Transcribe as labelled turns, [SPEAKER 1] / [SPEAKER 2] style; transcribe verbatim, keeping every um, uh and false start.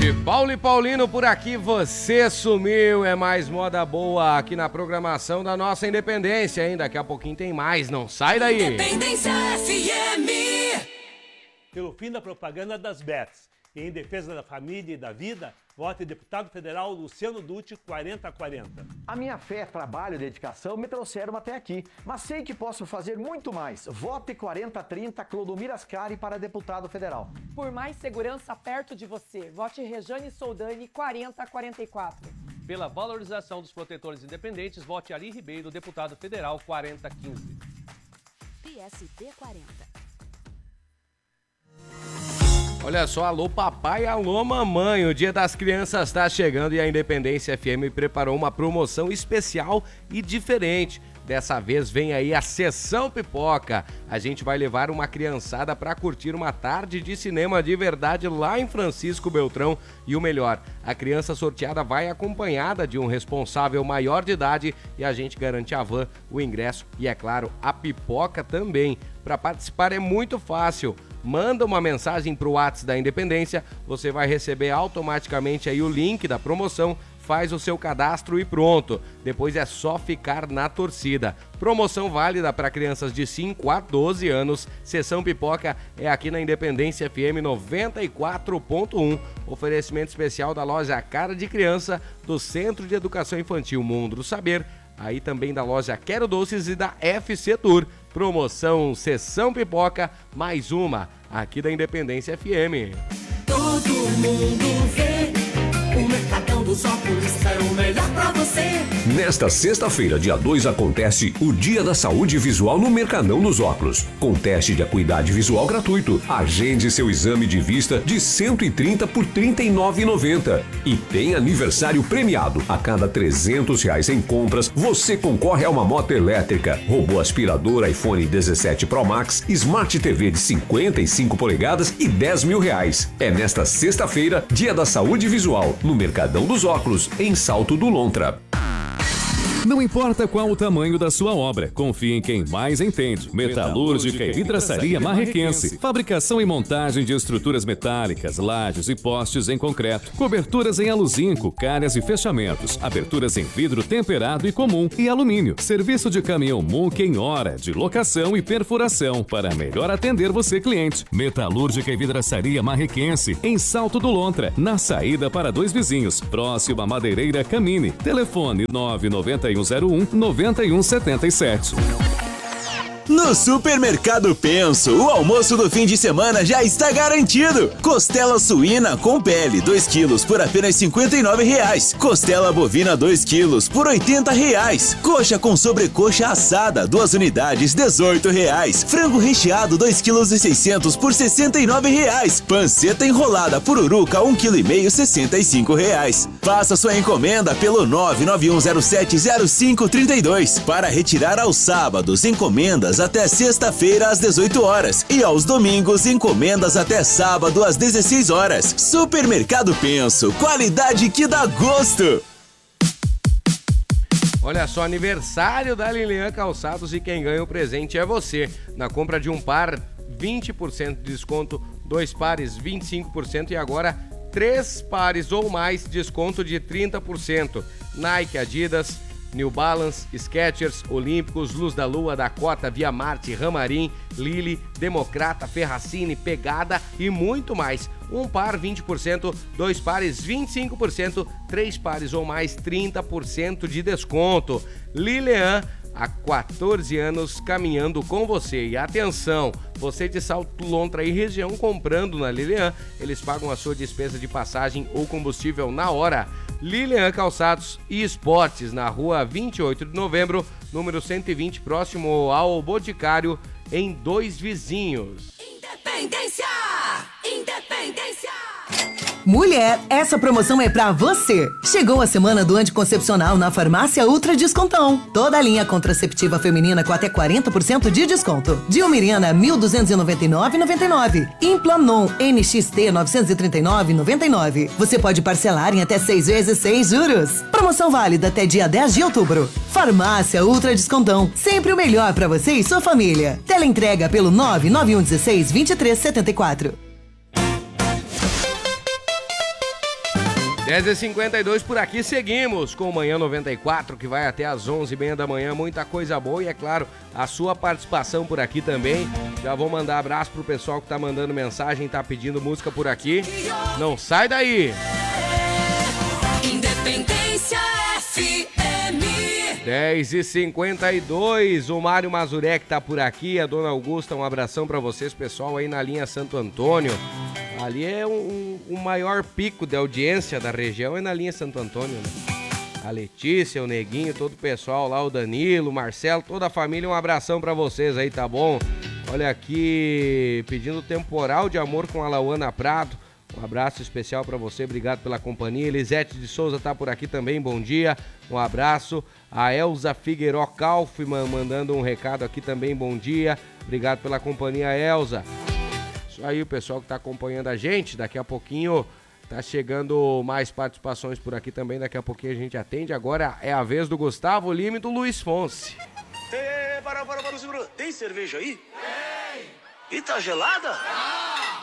[SPEAKER 1] tarde, Paulo e Paulino por aqui, você sumiu, é mais moda boa aqui na programação da nossa Independência, hein? Daqui a pouquinho tem mais, não sai daí.
[SPEAKER 2] Independência F M.
[SPEAKER 3] Pelo fim da propaganda das bets e em defesa da família e da vida, vote deputado federal Luciano Dutti quarenta quarenta.
[SPEAKER 4] A minha fé, trabalho e dedicação me trouxeram até aqui, mas sei que posso fazer muito mais. Vote quarenta trinta Clodomir Ascari para deputado federal.
[SPEAKER 5] Por mais segurança perto de você, vote Rejane Soldani quarenta quarenta e quatro.
[SPEAKER 6] Pela valorização dos protetores independentes, vote Ari Ribeiro, deputado federal quarenta quinze.
[SPEAKER 7] P S D quarenta.
[SPEAKER 1] Olha só, alô papai, alô mamãe, o Dia das Crianças está chegando e a Independência F M preparou uma promoção especial e diferente. Dessa vez vem aí a Sessão Pipoca. A gente vai levar uma criançada para curtir uma tarde de cinema de verdade lá em Francisco Beltrão. E o melhor, a criança sorteada vai acompanhada de um responsável maior de idade e a gente garante a van, o ingresso e, é claro, a pipoca também. Para participar é muito fácil. Manda uma mensagem para o WhatsApp da Independência, você vai receber automaticamente aí o link da promoção, faz o seu cadastro e pronto. Depois é só ficar na torcida. Promoção válida para crianças de cinco a doze anos. Sessão Pipoca é aqui na Independência F M noventa e quatro ponto um. Oferecimento especial da loja Cara de Criança, do Centro de Educação Infantil Mundo do Saber, aí também da loja Quero Doces e da F C Tour. Promoção Sessão Pipoca, mais uma, aqui da Independência F M.
[SPEAKER 2] Todo mundo vê, o Mercadão dos Óculos é o melhor pra você.
[SPEAKER 8] Nesta sexta-feira, dia dois, acontece o Dia da Saúde Visual no Mercadão dos Óculos, com teste de acuidade visual gratuito. Agende seu exame de vista de cento e trinta por trinta e nove reais e noventa centavos. E tem aniversário premiado. A cada trezentos reais em compras, você concorre a uma moto elétrica, robô aspirador iPhone dezessete Pro Max, Smart T V de cinquenta e cinco polegadas e dez mil reais. É nesta sexta-feira, Dia da Saúde Visual, no Mercadão dos Óculos, em Salto do Lontra.
[SPEAKER 9] Não importa qual o tamanho da sua obra, confie em quem mais entende. Metalúrgica e Vidraçaria Marrequense. Fabricação e montagem de estruturas metálicas, lajes e postes em concreto. Coberturas em aluzinco, calhas e fechamentos. Aberturas em vidro temperado e comum e alumínio. Serviço de caminhão M U C em hora, de locação e perfuração, para melhor atender você, cliente. Metalúrgica e Vidraçaria Marrequense, em Salto do Lontra, na saída para Dois Vizinhos, próximo à Madeireira Camine. Telefone nove nove um zero um nove um sete sete.
[SPEAKER 10] No Supermercado Penso, o almoço do fim de semana já está garantido. Costela suína com pele, dois quilos por apenas cinquenta e nove reais. Costela bovina, dois quilos por oitenta reais. Coxa com sobrecoxa assada, duas unidades, dezoito reais. Frango recheado, dois quilos e seiscentos por sessenta e nove reais. Panceta enrolada pururuca, um quilo e meio, sessenta e cinco reais. Faça sua encomenda pelo nove nove um zero sete zero cinco três dois. Para retirar aos sábados, encomendas até sexta-feira às dezoito horas e aos domingos encomendas até sábado às dezesseis horas. Supermercado Penso, qualidade que dá gosto.
[SPEAKER 1] Olha só, aniversário da Lilian Calçados e quem ganha o presente é você. Na compra de um par, vinte por cento de desconto, dois pares, vinte e cinco por cento e agora três pares ou mais, desconto de trinta por cento. Nike, Adidas, New Balance, Skechers, Olímpicos, Luz da Lua, Dakota, Via Marte, Ramarim, Lili, Democrata, Ferracini, Pegada e muito mais. Um par vinte por cento, dois pares vinte e cinco por cento, três pares ou mais trinta por cento de desconto. Lilian, há quatorze anos caminhando com você. E atenção, você de Salto Lontra e região comprando na Lilian, eles pagam a sua despesa de passagem ou combustível na hora. Lilian Calçados e Esportes, na rua vinte e oito de novembro, número cento e vinte, próximo ao Boticário, em Dois Vizinhos.
[SPEAKER 2] Independência! Independência!
[SPEAKER 11] Mulher, essa promoção é pra você. Chegou a semana do anticoncepcional na Farmácia Ultra Descontão. Toda a linha contraceptiva feminina com até quarenta por cento de desconto. Dilmirina, mil duzentos e noventa e nove reais e noventa e nove centavos. Implanon N X T, novecentos e trinta e nove reais e noventa e nove centavos. Você pode parcelar em até seis vezes sem juros. Promoção válida até dia dez de outubro. Farmácia Ultra Descontão. Sempre o melhor pra você e sua família. Teleentrega pelo nove nove um um seis, dois três sete quatro.
[SPEAKER 1] dez e cinquenta e dois por aqui, seguimos com o Manhã noventa e quatro, que vai até às onze e meia da manhã, muita coisa boa e, é claro, a sua participação por aqui também. Já vou mandar abraço pro pessoal que tá mandando mensagem, tá pedindo música por aqui. Não sai daí!
[SPEAKER 2] Independência F M.
[SPEAKER 1] dez e cinquenta e dois, o Mário Mazurek tá por aqui, a Dona Augusta, um abração pra vocês, pessoal, aí na linha Santo Antônio. Ali é o um, um, um maior pico de audiência da região, é na linha Santo Antônio, né? A Letícia, o Neguinho, todo o pessoal lá, o Danilo, o Marcelo, toda a família, um abração pra vocês aí, tá bom? Olha aqui, pedindo temporal de amor com a Lauana Prado. Um abraço especial pra você, obrigado pela companhia. Elisete de Souza tá por aqui também, bom dia, um abraço. A Elza Figueiró Kaufmann mandando um recado aqui também, bom dia, obrigado pela companhia, Elza. Isso aí, o pessoal que tá acompanhando a gente, daqui a pouquinho tá chegando mais participações por aqui também, daqui a pouquinho a gente atende. Agora é a vez do Gustavo Lima e do Luiz Fonsi.
[SPEAKER 12] Ei, para, para, para, para, tem cerveja aí? Tem! E tá gelada? Ah!